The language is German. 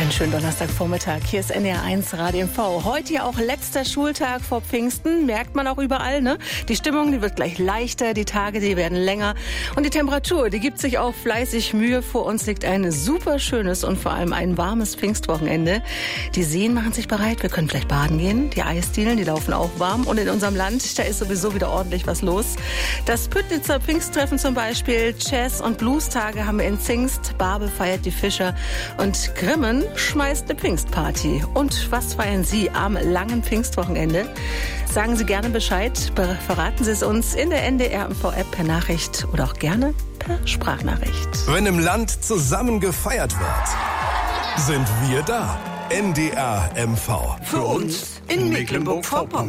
Einen schönen Donnerstagvormittag. Hier ist NDR1 Radio MV. Heute ja auch letzter Schultag vor Pfingsten. Merkt man auch überall, ne? Die Stimmung, die wird gleich leichter, die Tage, die werden länger. Und die Temperatur, die gibt sich auch fleißig Mühe. Vor uns liegt ein super schönes und vor allem ein warmes Pfingstwochenende. Die Seen machen sich bereit. Wir können vielleicht baden gehen. Die Eisdielen, die laufen auch warm. Und in unserem Land, da ist sowieso wieder ordentlich was los. Das Püttnitzer Pfingsttreffen zum Beispiel. Jazz- und Bluestage haben wir in Zingst. Barbe feiert die Fischer. Und Grimmen schmeißt eine Pfingstparty. Und was feiern Sie am langen Pfingstwochenende? Sagen Sie gerne Bescheid. Verraten Sie es uns in der NDR-MV-App per Nachricht oder auch gerne per Sprachnachricht. Wenn im Land zusammen gefeiert wird, sind wir da. NDR MV. Für uns in Mecklenburg-Vorpommern.